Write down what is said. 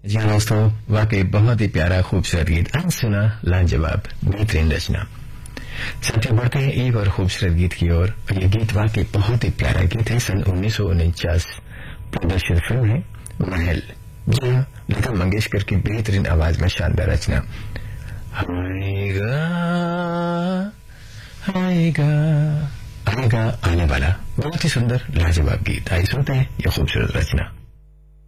जी हाँ दोस्तों, वाकई बहुत ही प्यारा खूबसूरत गीत आज सुना, लाजवाब बेहतरीन रचना। साथियों, बढ़ते हैं एक और खूबसूरत गीत की ओर। और ये गीत वाकई बहुत ही प्यारा गीत है। सन 1949 प्रदर्शित फिल्म है महल। जी हाँ, लता मंगेशकर की बेहतरीन आवाज में शानदार रचना। आएगा आएगा आएगा आने वाला, बहुत ही सुंदर लाजवाब गीत। आइए सुनते हैं ये खूबसूरत रचना।